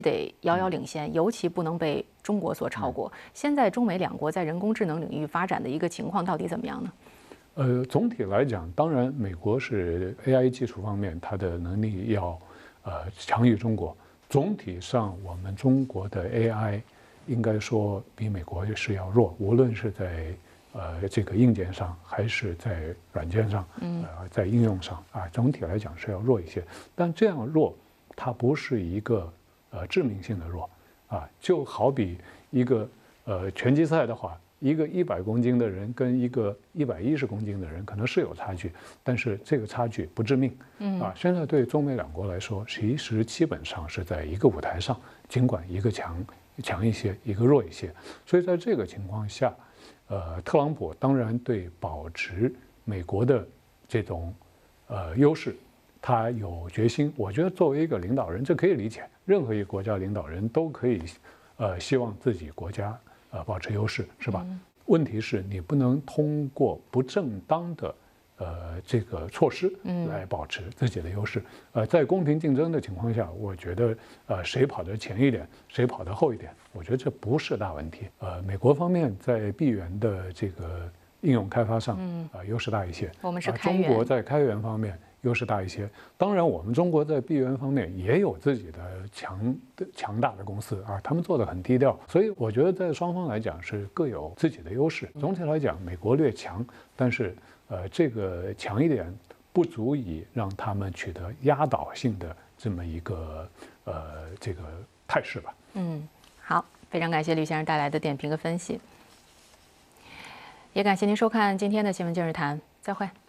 得遥遥领先，尤其不能被中国所超过。现在中美两国在人工智能领域发展的一个情况到底怎么样呢？ 总体来讲，当然美国是 AI 技术方面它的能力要强于中国。总体上，我们中国的 AI 应该说比美国是要弱，无论是在这个硬件上，还是在软件上，在应用上啊，总体来讲是要弱一些。但这样弱，它不是一个致命性的弱啊，就好比一个拳击赛的话。一个100公斤的人跟一个110公斤的人可能是有差距，但是这个差距不致命。现在对中美两国来说，其实基本上是在一个舞台上，尽管一个强一些，一个弱一些。所以在这个情况下，特朗普当然对保持美国的这种优势，他有决心。我觉得作为一个领导人，这可以理解，任何一个国家领导人都可以希望自己国家。保持优势是吧？问题是你不能通过不正当的这个措施来保持自己的优势。在公平竞争的情况下，我觉得谁跑得前一点，谁跑得后一点，我觉得这不是大问题。美国方面在闭源的这个应用开发上优势大一些， 我们是开源。 中国在开源方面优势大一些。当然，我们中国在闭源方面也有自己的强大的公司啊，他们做得很低调。所以我觉得在双方来讲是各有自己的优势。总体来讲，美国略强，但是这个强一点不足以让他们取得压倒性的这么一个这个态势吧。 好，非常感谢吕先生带来的点评和分析，也感谢您收看今天的新闻今日谈，再会。